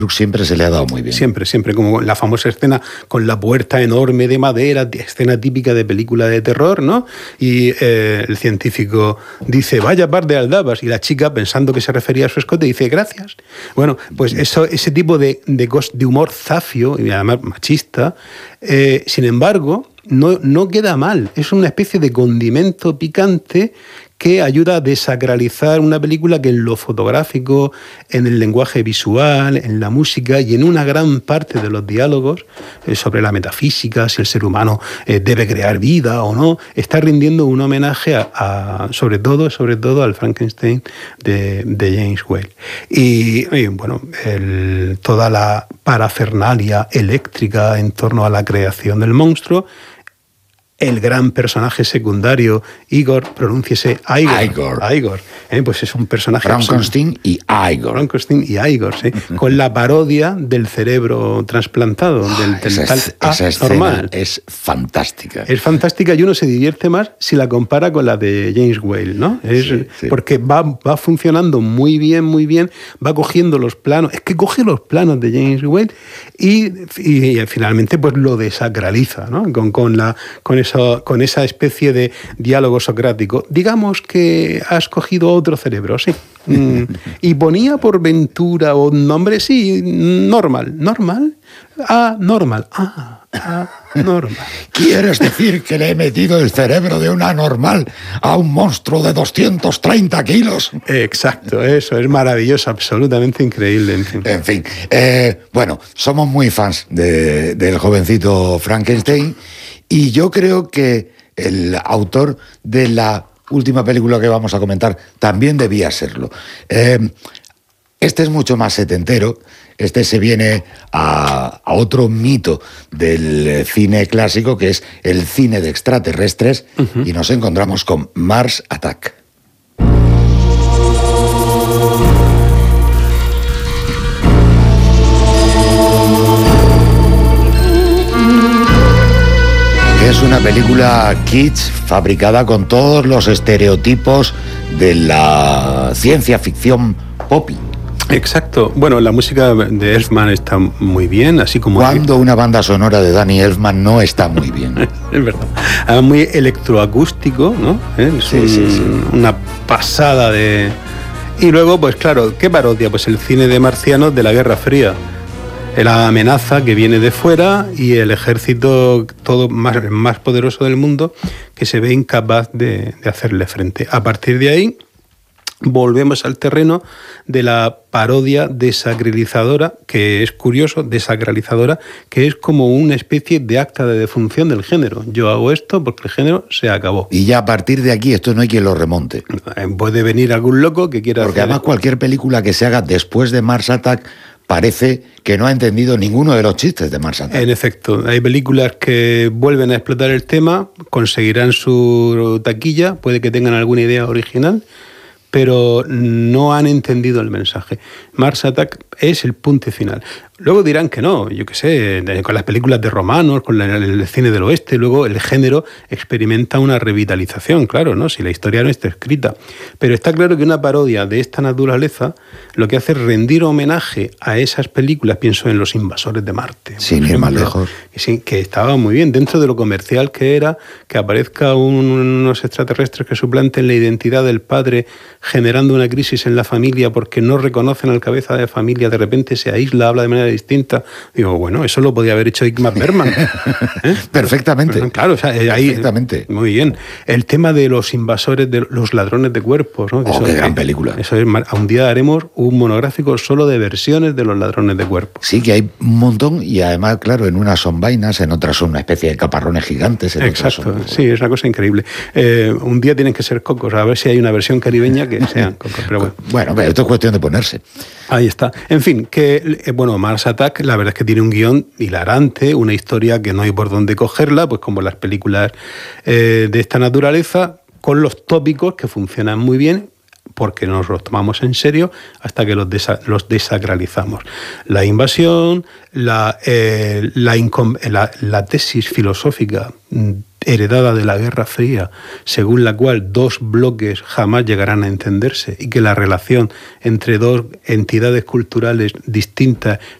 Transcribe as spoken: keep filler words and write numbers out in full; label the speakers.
Speaker 1: siempre se le ha dado muy bien.
Speaker 2: Siempre, siempre, como la famosa escena con la puerta enorme de madera, escena típica de película de terror, ¿no? Y eh, el científico dice, vaya par de aldabas, y la chica, pensando que se refería a su escote, dice, gracias. Bueno, pues eso, ese tipo de, de, de humor zafio, y además machista, eh, sin embargo, no, no queda mal. Es una especie de condimento picante que ayuda a desacralizar una película que en lo fotográfico, en el lenguaje visual, en la música y en una gran parte de los diálogos eh, sobre la metafísica, si el ser humano eh, debe crear vida o no, está rindiendo un homenaje a, a sobre todo, sobre todo al Frankenstein de, de James Whale. Y, y bueno, el, toda la parafernalia eléctrica en torno a la creación del monstruo. El gran personaje secundario, Igor, pronúnciese Igor.
Speaker 1: Igor.
Speaker 2: Igor. ¿eh? Pues es un personaje...
Speaker 1: Frankenstein y Igor.
Speaker 2: Frankenstein y Igor, ¿sí? Con la parodia del cerebro trasplantado, del
Speaker 1: esa,
Speaker 2: dental
Speaker 1: esa escena
Speaker 2: normal.
Speaker 1: Es fantástica.
Speaker 2: Es fantástica y uno se divierte más si la compara con la de James Whale, ¿no? Es,
Speaker 1: sí, sí.
Speaker 2: Porque va, va funcionando muy bien, muy bien, va cogiendo los planos, es que coge los planos de James Whale y, y, y finalmente pues lo desacraliza, ¿no? Con, con, la, con esa con esa especie de diálogo socrático. Digamos que has cogido otro cerebro, sí. Mm. Y ponía por ventura o nombre, sí, normal. ¿Normal? Ah, normal. Ah, ah, normal.
Speaker 1: ¿Quieres decir que le he metido el cerebro de una normal a un monstruo de doscientos treinta kilos?
Speaker 2: Exacto, eso es maravilloso, absolutamente increíble. En fin,
Speaker 1: en fin eh, bueno, somos muy fans de, del jovencito Frankenstein. Y yo creo que el autor de la última película que vamos a comentar también debía serlo. Eh, este es mucho más setentero. Este se viene a, a otro mito del cine clásico, que es el cine de extraterrestres, uh-huh. Y nos encontramos con Mars Attack. Es una película kitsch fabricada con todos los estereotipos de la ciencia ficción poppy.
Speaker 2: Exacto. Bueno, la música de Elfman está muy bien, así como...
Speaker 1: Cuando una banda sonora de Danny Elfman no está muy bien.
Speaker 2: Es verdad. Ah, muy electroacústico, ¿no? ¿Eh? Es
Speaker 1: sí,
Speaker 2: un,
Speaker 1: sí, sí.
Speaker 2: una pasada de... Y luego, pues claro, ¿qué parodia? Pues el cine de marcianos de la Guerra Fría. La amenaza que viene de fuera y el ejército todo más, más poderoso del mundo que se ve incapaz de, de hacerle frente. A partir de ahí volvemos al terreno de la parodia desacralizadora, que es curioso, desacralizadora, que es como una especie de acta de defunción del género. Yo hago esto porque el género se acabó.
Speaker 1: Y ya a partir de aquí esto no hay quien lo remonte.
Speaker 2: Puede venir algún loco que quiera
Speaker 1: porque
Speaker 2: hacer...
Speaker 1: además cualquier película que se haga después de Mars Attack parece que no ha entendido ninguno de los chistes de Mars Attack.
Speaker 2: En efecto, hay películas que vuelven a explotar el tema, conseguirán su taquilla, puede que tengan alguna idea original, pero no han entendido el mensaje. Mars Attack es el punto final. Luego dirán que no, yo qué sé, con las películas de romanos, con la, el cine del oeste, luego el género experimenta una revitalización, claro, ¿no? Si la historia no está escrita. Pero está claro que una parodia de esta naturaleza lo que hace es rendir homenaje a esas películas, pienso en Los invasores de Marte.
Speaker 1: Sin ir más lejos.
Speaker 2: Que, que estaba muy bien, dentro de lo comercial que era, que aparezca un, unos extraterrestres que suplanten la identidad del padre, generando una crisis en la familia porque no reconocen al cabeza de familia, de repente se aísla, habla de manera distinta. Digo, bueno, eso lo podía haber hecho Ingmar Bergman. ¿Eh?
Speaker 1: Perfectamente.
Speaker 2: Pero, claro, o sea, ahí,
Speaker 1: perfectamente.
Speaker 2: Muy bien. El tema de los invasores, de los ladrones de cuerpos, ¿no?
Speaker 1: Oh,
Speaker 2: eso,
Speaker 1: qué gran película.
Speaker 2: Eso es, un día haremos un monográfico solo de versiones de los ladrones de cuerpos.
Speaker 1: Sí, que hay un montón y además, claro, en unas son vainas, en otras son una especie de caparrones gigantes. En
Speaker 2: Exacto,
Speaker 1: otras son...
Speaker 2: sí, es una cosa increíble. Eh, un día tienen que ser cocos, a ver si hay una versión caribeña que sean cocos. Pero bueno.
Speaker 1: Bueno, pero esto es cuestión de ponerse.
Speaker 2: Ahí está. En fin, que eh, bueno, Mars Attack, la verdad es que tiene un guión hilarante, una historia que no hay por dónde cogerla, pues como las películas eh, de esta naturaleza, con los tópicos que funcionan muy bien, porque nos los tomamos en serio hasta que los, desa- los desacralizamos. La invasión, la, eh, la, incom- la, la tesis filosófica heredada de la Guerra Fría, según la cual dos bloques jamás llegarán a entenderse y que la relación entre dos entidades culturales distintas